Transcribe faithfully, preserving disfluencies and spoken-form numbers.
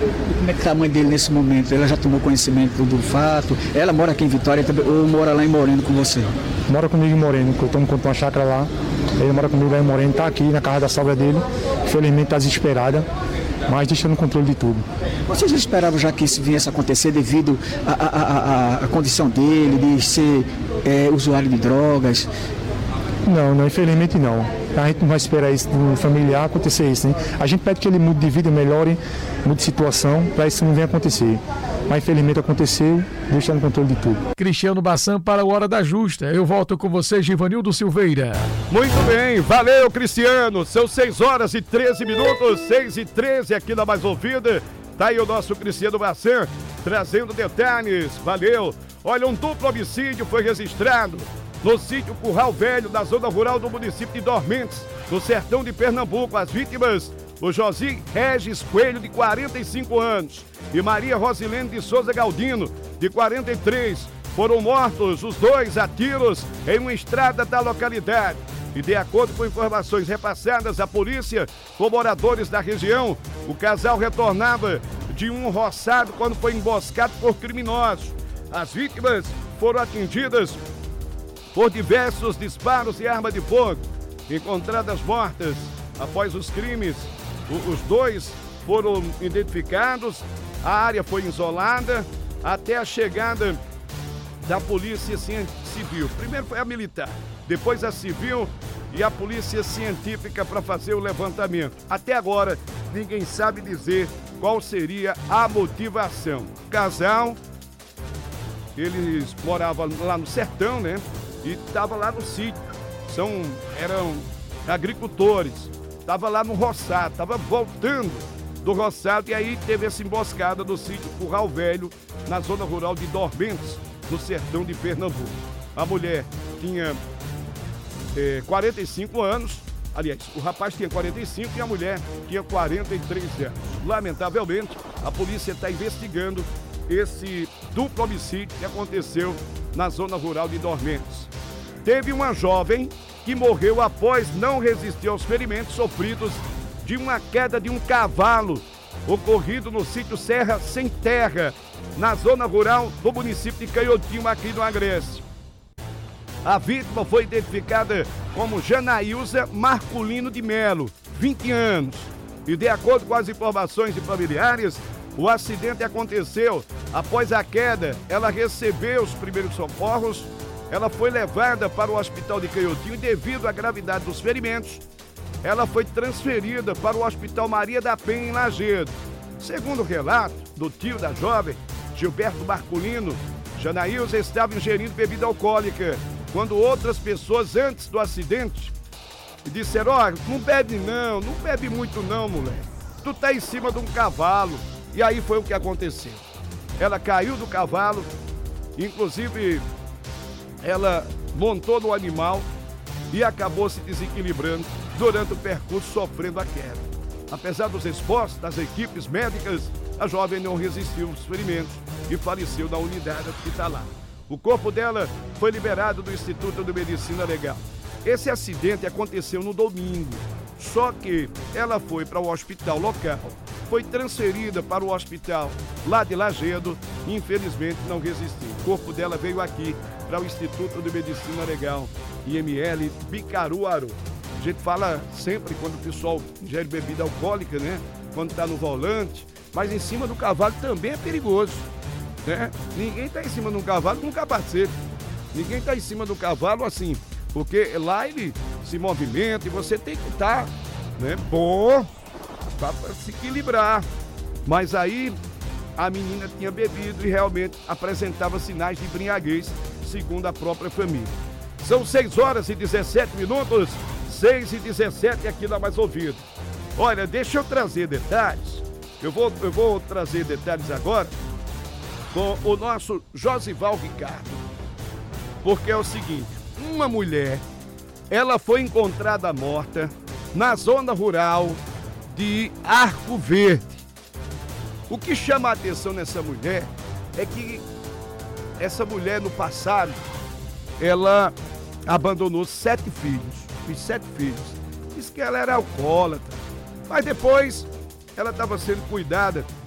E como é que está a mãe dele nesse momento? Ela já tomou conhecimento do fato? Ela mora aqui em Vitória ou mora lá em Moreno com você? Mora comigo em Moreno, que eu tomo conta de uma chácara lá. Ele mora comigo lá em Moreno, está aqui na casa da sogra dele. Infelizmente está desesperada, mas deixando o controle de tudo. Vocês não esperavam já que isso viesse a acontecer devido à condição dele, de ser é, usuário de drogas? Não, não, infelizmente não. A gente não vai esperar isso do familiar acontecer isso, né? A gente pede que ele mude de vida, melhore, mude de situação, para isso não venha acontecer. Mas infelizmente aconteceu, deixa no controle de tudo. Cristiano Bassan para o Hora da Justa. Eu volto com você, Givanildo Silveira. Muito bem, valeu, Cristiano. São seis horas e treze minutos, seis e treze aqui na Mais Ouvida. Tá aí o nosso Cristiano Bassan trazendo detalhes. Valeu. Olha, um duplo homicídio foi registrado no sítio Curral Velho, na zona rural do município de Dormentes, no sertão de Pernambuco. As vítimas, o Josi Regis Coelho, de quarenta e cinco anos, e Maria Rosilene de Souza Galdino, de quarenta e três, foram mortos os dois a tiros em uma estrada da localidade. E de acordo com informações repassadas à polícia por moradores da região, o casal retornava de um roçado quando foi emboscado por criminosos. As vítimas foram atingidas por diversos disparos de arma de fogo, encontradas mortas após os crimes. O, os dois foram identificados, a área foi isolada até a chegada da polícia civil. Primeiro foi a militar, depois a civil e a polícia científica para fazer o levantamento. Até agora, ninguém sabe dizer qual seria a motivação. O casal, eles moravam lá no sertão, né? E estava lá no sítio, São, eram agricultores, estava lá no roçado, estava voltando do roçado e aí teve essa emboscada no sítio Curral Velho, na zona rural de Dormentes, no sertão de Pernambuco. A mulher tinha é, quarenta e cinco anos, aliás, o rapaz tinha quarenta e cinco e a mulher tinha quarenta e três anos. Lamentavelmente, a polícia está investigando esse duplo homicídio que aconteceu na zona rural de Dormentes. Teve uma jovem que morreu após não resistir aos ferimentos sofridos de uma queda de um cavalo ocorrido no sítio Serra Sem Terra, na zona rural do município de Canhotinho, aqui no Agreste. A vítima foi identificada como Janaílza Marculino de Melo, vinte anos. E de acordo com as informações de familiares, o acidente aconteceu após a queda. Ela recebeu os primeiros socorros, ela foi levada para o hospital de Canhotinho e, devido à gravidade dos ferimentos, ela foi transferida para o Hospital Maria da Penha, em Lagedo. Segundo o relato do tio da jovem, Gilberto Marculino, Janaílza estava ingerindo bebida alcoólica quando outras pessoas, antes do acidente, disseram: ó, oh, não bebe não, não bebe muito não, moleque. Tu tá em cima de um cavalo. E aí foi o que aconteceu. Ela caiu do cavalo, inclusive ela montou no animal e acabou se desequilibrando durante o percurso, sofrendo a queda. Apesar dos esforços das equipes médicas, a jovem não resistiu aos ferimentos e faleceu na unidade hospitalar. O corpo dela foi liberado do Instituto de Medicina Legal. Esse acidente aconteceu no domingo, só que ela foi para o hospital local, foi transferida para o hospital lá de Lagedo e infelizmente não resistiu. O corpo dela veio aqui para o Instituto de Medicina Legal, I M L Bicaruaru. A gente fala sempre quando o pessoal ingere bebida alcoólica, né? Quando está no volante, mas em cima do cavalo também é perigoso, né? Ninguém está em cima de um cavalo com capacete. Ninguém está em cima do cavalo assim, porque lá ele se movimenta e você tem que estar, tá, né, bom para se equilibrar. Mas aí a menina tinha bebido e realmente apresentava sinais de embriaguez, segundo a própria família. São seis horas e dezessete minutos, seis e dezessete aqui na Mais Ouvida. Olha, deixa eu trazer detalhes. Eu vou, eu vou trazer detalhes agora com o nosso Josival Ricardo. Porque é o seguinte, uma mulher, ela foi encontrada morta na zona rural de Arco Verde. O que chama a atenção nessa mulher é que essa mulher, no passado, ela abandonou sete filhos, os sete filhos. Diz que ela era alcoólatra, mas depois ela estava sendo cuidada